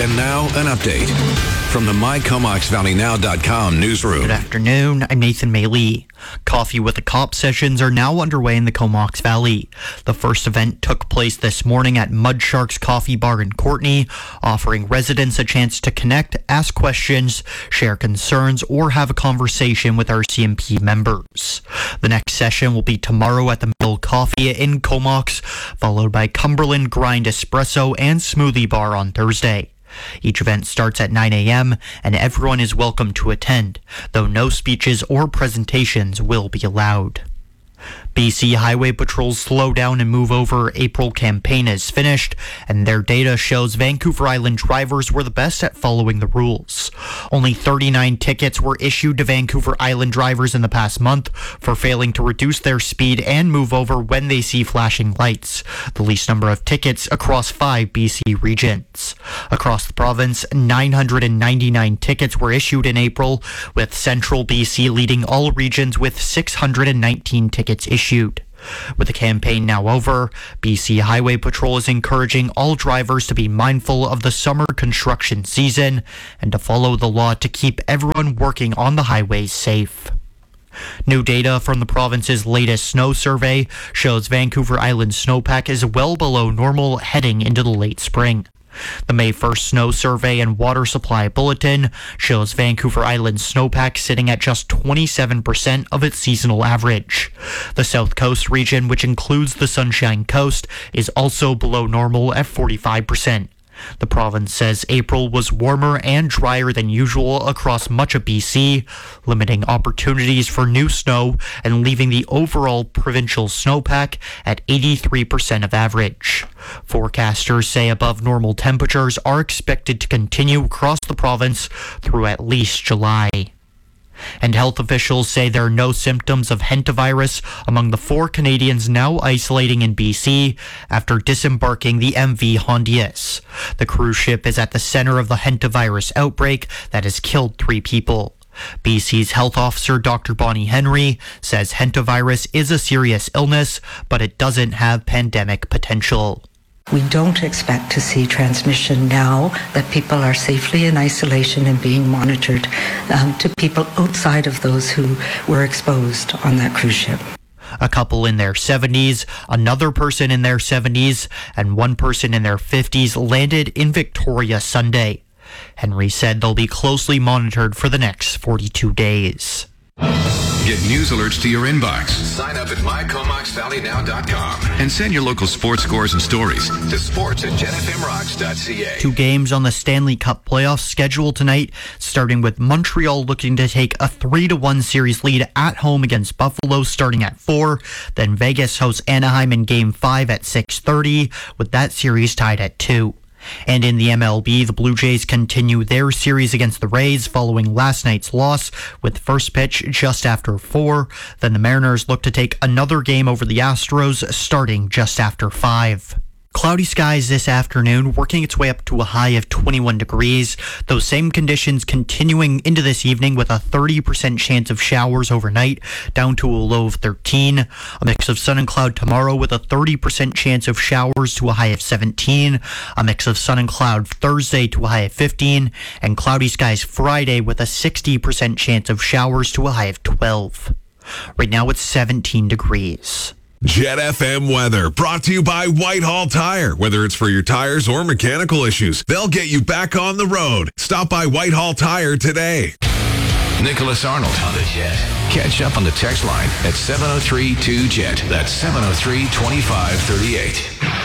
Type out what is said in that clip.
And now, an update from the MyComoxValleyNow.com newsroom. Good afternoon. I'm Nathan Mayley. Coffee with the Cop sessions are now underway in the Comox Valley. The first event took place this morning at Mud Sharks Coffee Bar in Courtenay, offering residents a chance to connect, ask questions, share concerns, or have a conversation with RCMP members. The next session will be tomorrow at the Mill Coffee in Comox, followed by Cumberland Grind Espresso and Smoothie Bar on Thursday. Each event starts at 9 a.m. and everyone is welcome to attend, though no speeches or presentations will be allowed. BC Highway Patrol's Slow Down and Move Over April campaign is finished, and their data shows Vancouver Island drivers were the best at following the rules. Only 39 tickets were issued to Vancouver Island drivers in the past month for failing to reduce their speed and move over when they see flashing lights, the least number of tickets across 5 BC regions. Across the province, 999 tickets were issued in April, with Central BC leading all regions with 619 tickets issued. With the campaign now over, BC Highway Patrol is encouraging all drivers to be mindful of the summer construction season and to follow the law to keep everyone working on the highways safe. New data from the province's latest snow survey shows Vancouver Island snowpack is well below normal heading into the late spring. The May 1st Snow Survey and Water Supply Bulletin shows Vancouver Island snowpack sitting at just 27% of its seasonal average. The South Coast region, which includes the Sunshine Coast, is also below normal at 45%. The province says April was warmer and drier than usual across much of BC, limiting opportunities for new snow and leaving the overall provincial snowpack at 83% of average. Forecasters say above normal temperatures are expected to continue across the province through at least July. And health officials say there are no symptoms of hantavirus among the 4 Canadians now isolating in BC after disembarking the MV Hondius. The cruise ship is at the center of the hantavirus outbreak that has killed 3 people. BC's health officer, Dr. Bonnie Henry, says hantavirus is a serious illness, but it doesn't have pandemic potential. We don't expect to see transmission now that people are safely in isolation and being monitored to people outside of those who were exposed on that cruise ship. A couple in their 70s, another person in their 70s, and one person in their 50s landed in Victoria Sunday. Henry said they'll be closely monitored for the next 42 days. Get news alerts to your inbox. Sign up at MyComoxValleyNow.com and send your local sports scores and stories to sports@jetfmrocks.ca. 2 games on the Stanley Cup playoffs scheduled tonight, starting with Montreal looking to take a 3-1 series lead at home against Buffalo starting at 4. Then Vegas hosts Anaheim in Game 5 at 6:30, with that series tied at 2. And in the MLB, the Blue Jays continue their series against the Rays following last night's loss with first pitch just after 4. Then the Mariners look to take another game over the Astros starting just after 5. Cloudy skies this afternoon, working its way up to a high of 21 degrees. Those same conditions continuing into this evening with a 30% chance of showers overnight, down to a low of 13. A mix of sun and cloud tomorrow with a 30% chance of showers to a high of 17. A mix of sun and cloud Thursday to a high of 15. And cloudy skies Friday with a 60% chance of showers to a high of 12. Right now it's 17 degrees. Jet FM weather brought to you by Whitehall Tire. Whether it's for your tires or mechanical issues, they'll get you back on the road. Stop by Whitehall Tire today. Nicholas Arnold on the Jet. Catch up on the text line at 703-2-JET. That's 703-2538.